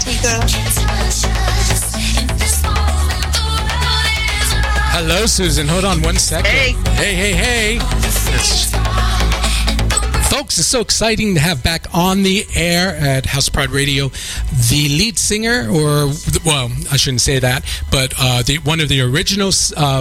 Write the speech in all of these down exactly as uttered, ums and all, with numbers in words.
Tweeka. Hello, Susan. Hold on one second. Hey. Hey, hey, hey. It's, folks, it's so exciting to have back on the air at House of Pride Radio the lead singer, or, well, I shouldn't say that, but uh, the one of the original uh,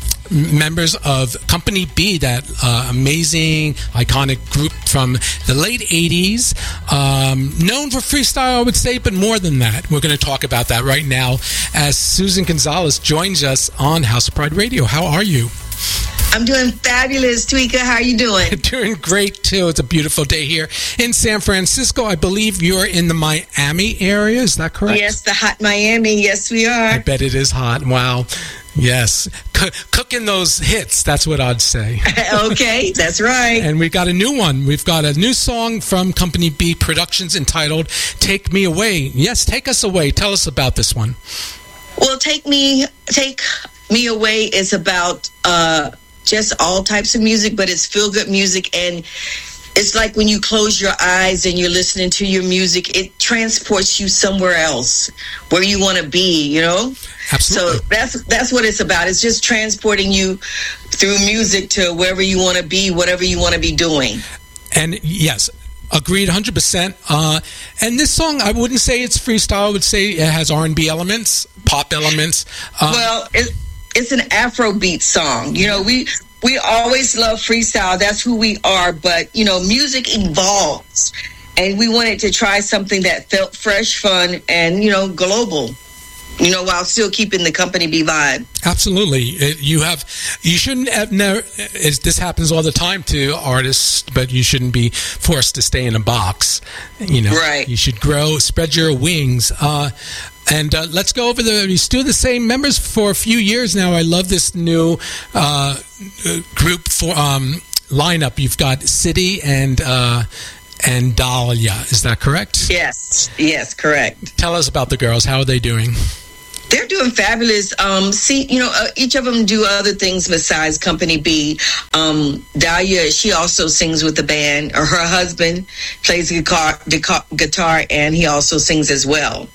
members of Company B, that uh, amazing, iconic group from the late eighties, um, known for freestyle, I would say, but more than that. We're going to talk about that right now as Susan Gonzalez joins us on House of Pride Radio. How are you? I'm doing fabulous, Tweeka. How are you doing? Doing great, too. It's a beautiful day here in San Francisco. I believe you're in the Miami area. Is that correct? Yes, the hot Miami. Yes, we are. I bet it is hot. Wow. Yes. C- cooking those hits, that's what I'd say. Okay, that's right. And we've got a new one. We've got a new song from Company B Productions entitled Take Me Away. Yes, take us away. Tell us about this one. Well, Take Me Take Me Away is about uh, just all types of music, but it's feel-good music, and it's like when you close your eyes and you're listening to your music, it transports you somewhere else where you want to be, you know? Absolutely. So that's that's what it's about. It's just transporting you through music to wherever you want to be, whatever you want to be doing. And yes, agreed one hundred percent. Uh, and this song, I wouldn't say it's freestyle. I would say it has R and B elements, pop elements. Um, well, it, it's an Afrobeat song. You know, we... We always love freestyle. That's who we are. But, you know, music evolves. And we wanted to try something that felt fresh, fun, and, you know, global. You know, while still keeping the Company B vibe. Absolutely. It, you have, you shouldn't have never, it, this happens all the time to artists, but you shouldn't be forced to stay in a box. You know, right. You should grow, spread your wings. Uh, And uh, let's go over the, we still the same members for a few years now. I love this new uh, group for um, lineup. You've got City and uh, and Dahlia. Is that correct? Yes. Yes, correct. Tell us about the girls. How are they doing? They're doing fabulous. Um, see, you know, uh, each of them do other things besides Company B. Um, Dahlia, she also sings with the band. Or her husband plays guitar, guitar, and he also sings as well.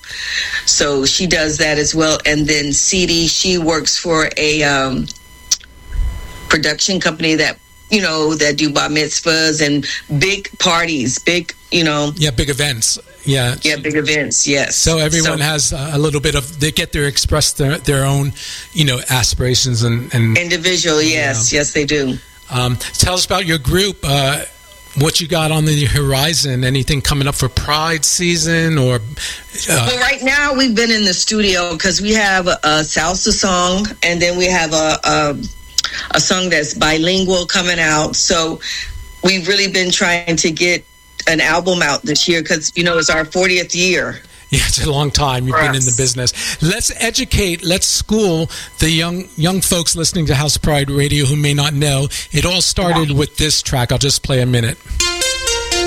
So she does that as well. And then City, she works for a um, production company that, you know, that do bar mitzvahs and big parties, big, you know. Yeah, big events. Yeah. Yeah, big events, yes. So everyone so, has a little bit of, they get to express their, their own, you know, aspirations and... and individual, yes. Yeah. Yes, they do. Um, tell us about your group, uh, what you got on the horizon, anything coming up for Pride season or... Uh, well, right now we've been in the studio because we have a, a salsa song and then we have a, a, a song that's bilingual coming out. So we've really been trying to get an album out this year because, you know, it's our fortieth year. Yeah, it's a long time you've been in the business. Let's educate, let's school the young young folks listening to House of Pride Radio who may not know. It all started with this track. I'll just play a minute.